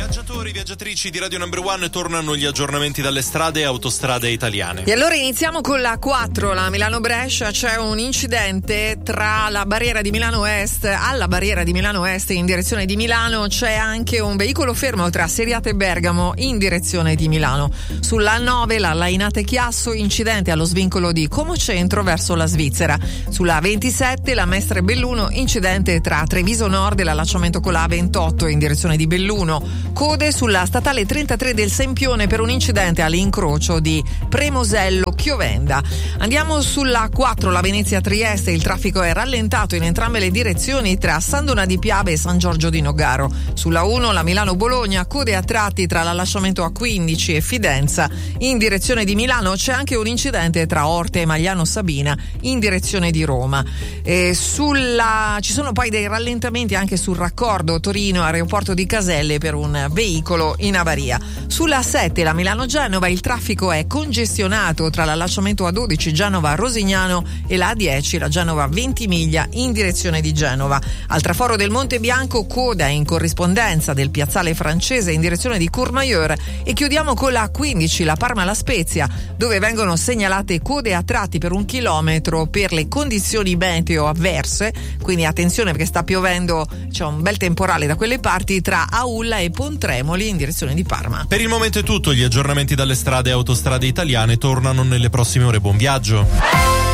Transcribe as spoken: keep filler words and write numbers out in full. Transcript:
Viaggiatori, viaggiatrici di Radio Number One, tornano gli aggiornamenti dalle strade e autostrade italiane. E allora iniziamo con la quattro, la Milano-Brescia. C'è un incidente tra la barriera di Milano Est, alla barriera di Milano Est in direzione di Milano. C'è anche un veicolo fermo tra Seriate e Bergamo in direzione di Milano. Sulla nove, la Lainate Chiasso, incidente allo svincolo di Como Centro verso la Svizzera. Sulla ventisette, la Mestre Belluno, incidente tra Treviso Nord e l'allacciamento con la ventotto in direzione di Belluno. Code sulla statale trentatré del Sempione per un incidente all'incrocio di Premosello-Chiovenda. Andiamo sulla quattro, la Venezia-Trieste. Il traffico è rallentato in entrambe le direzioni tra San Donà di Piave e San Giorgio di Nogaro. Sulla uno, la Milano-Bologna, code a tratti tra l'allacciamento A quindici e Fidenza. In direzione di Milano c'è anche un incidente tra Orte e Magliano Sabina in direzione di Roma. E sulla ci sono poi dei rallentamenti anche sul raccordo Torino-Aeroporto di Caselle per un veicolo in avaria. Sulla sette, la Milano-Genova, il traffico è congestionato tra l'allacciamento A dodici Genova-Rosignano e la A dieci, la Genova-Ventimiglia in direzione di Genova. Al traforo del Monte Bianco, coda in corrispondenza del piazzale francese in direzione di Courmayeur. E chiudiamo con la A quindici, la Parma-La Spezia, dove vengono segnalate code a tratti per un chilometro per le condizioni meteo avverse, quindi attenzione perché sta piovendo, c'è un bel temporale da quelle parti tra Aulla e Pontremoli in direzione di Parma. Per il momento è tutto, gli aggiornamenti dalle strade e autostrade italiane tornano nelle prossime ore. Buon viaggio.